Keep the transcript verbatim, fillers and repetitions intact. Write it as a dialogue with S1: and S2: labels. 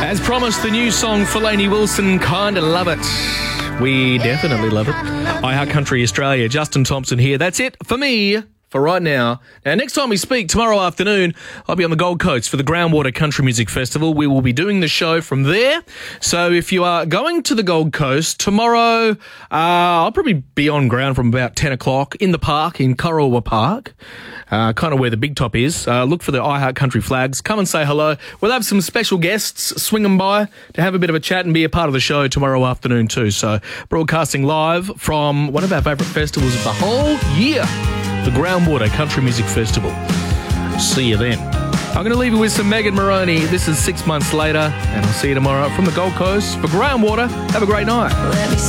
S1: As promised, the new song for Lainey Wilson, Kinda Love It. We definitely love it. iHeart Country Australia, Justin Thompson here. That's it for me for right now. Now, next time we speak, tomorrow afternoon, I'll be on the Gold Coast for the Groundwater Country Music Festival. We will be doing the show from there. So if you are going to the Gold Coast tomorrow, uh, I'll probably be on ground from about ten o'clock in the park, in Kurrawa Park, uh, kind of where the Big Top is. Uh, look for the iHeart Country flags. Come and say hello. We'll have some special guests swing them by to have a bit of a chat and be a part of the show tomorrow afternoon too. So broadcasting live from one of our favourite festivals of the whole year, the Groundwater Country Music Festival. See you then. I'm going to leave you with some Megan Moroney. This is Six Months Later, and I'll see you tomorrow from the Gold Coast for Groundwater. Have a great night.